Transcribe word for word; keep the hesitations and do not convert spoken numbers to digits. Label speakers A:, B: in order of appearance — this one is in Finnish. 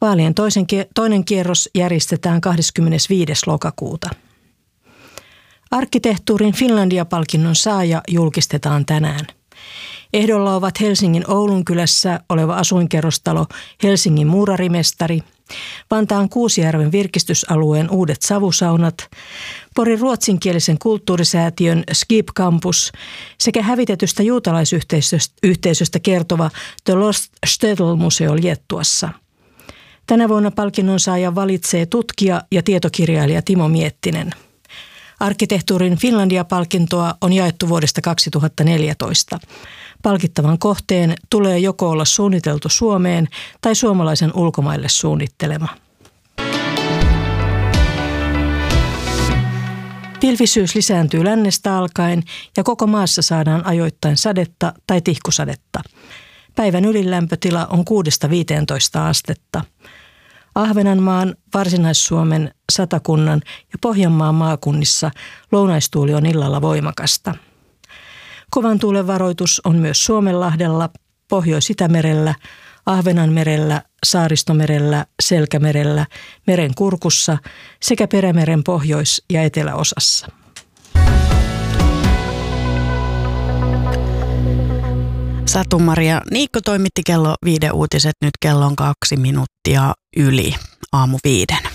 A: Vaalien toisen, toinen kierros järjestetään kahdeskymmenesviides lokakuuta. Arkkitehtuurin Finlandia-palkinnon saaja julkistetaan tänään. Ehdolla ovat Helsingin Oulunkylässä oleva asuinkerrostalo Helsingin muurarimestari, Vantaan Kuusijärven virkistysalueen uudet savusaunat, Porin ruotsinkielisen kulttuurisäätiön Skip Campus sekä hävitetystä juutalaisyhteisöstä kertova The Lost Shtetl-museo Liettuassa. Tänä vuonna palkinnon saaja valitsee tutkija ja tietokirjailija Timo Miettinen. Arkkitehtuurin Finlandia-palkintoa on jaettu vuodesta kaksituhattaneljätoista. Palkittavan kohteen tulee joko olla suunniteltu Suomeen tai suomalaisen ulkomaille suunnittelema. Pilvisyys lisääntyy lännestä alkaen ja koko maassa saadaan ajoittain sadetta tai tihkusadetta. Päivän ylilämpötila on kuudesta viiteentoista astetta. Ahvenanmaan, Varsinais-Suomen, Satakunnan ja Pohjanmaan maakunnissa lounaistuuli on illalla voimakasta. Kovan tuulen varoitus on myös Suomenlahdella, Pohjois-Itämerellä, Ahvenanmerellä, Saaristomerellä, Selkämerellä, meren kurkussa sekä Perämeren pohjois- ja eteläosassa.
B: Satu-Maria Niikko toimitti kello viiden uutiset, nyt kello on kaksi minuuttia yli aamu viiden.